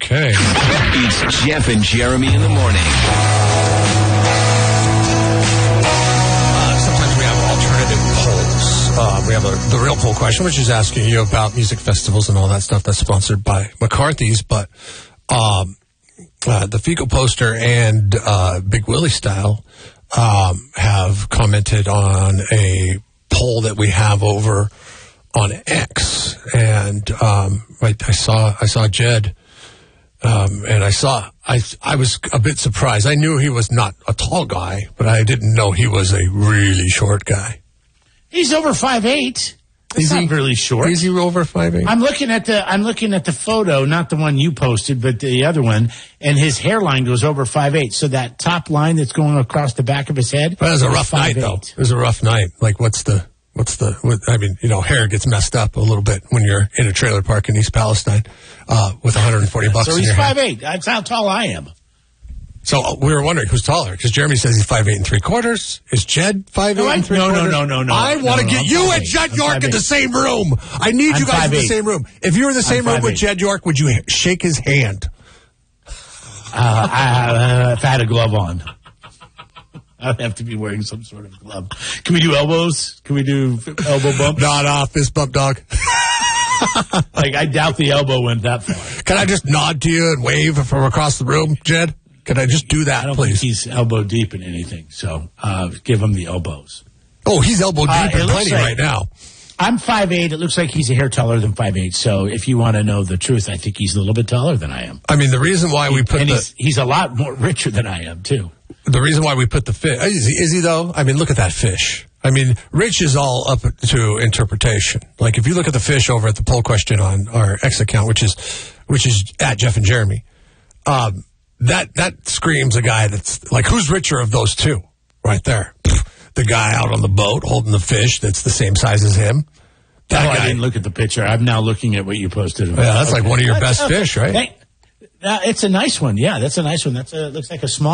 Okay. It's Jeff and Jeremy in the morning. Sometimes we have alternative polls. We have the real poll question, which is asking you about music festivals and all that stuff. That's sponsored by McCarthy's, but the Fecal Poster and Big Willie Style have commented on a poll that we have over on X, and I saw Jed, and I was a bit surprised. I knew he was not a tall guy, but I didn't know he was a really short guy. He's over 5'8". He's not really short. Is he over 5'8"? I'm looking at the photo, not the one you posted, but the other one, and his hairline goes over 5'8". So that top line that's going across the back of his head. Well, it was a rough night, though. It was a rough night. Like, it gets messed up a little bit when you're in a trailer park in East Palestine with $140 so in your hand. So he's 5'8". That's how tall I am. So we were wondering who's taller, because Jeremy says he's 5'8 3/4. Is Jed 5'8 3/4? No. I want to get you and Jed York in the same room. I need you guys in the same room. If you were in the same room with Jed York, would you shake his hand? If I had a glove on. I'd have to be wearing some sort of glove. Can we do elbows? Can we do elbow bumps? Nah, fist bump, dog. Like, I doubt the elbow went that far. Can I just nod to you and wave from across the room, Jed? Can I just do that, I don't please? think he's elbow deep in anything, so give him the elbows. Oh, he's elbow deep in plenty right now. I'm 5'8". It looks like he's a hair taller than 5'8". So if you want to know the truth, I think he's a little bit taller than I am. I mean, the reason why we put he's a lot more richer than I am, too. The reason why we put the fish, is he though? I mean, look at that fish. I mean, rich is all up to interpretation. Like, if you look at the fish over at the poll question on our X account, which is at Jeff and Jeremy, that screams a guy that's like, who's richer of those two right there? The guy out on the boat holding the fish that's the same size as him. I didn't look at the picture. I'm now looking at what you posted. Yeah, that's like one of your best fish, right? It's a nice one. Yeah, that's a nice one. Looks like a small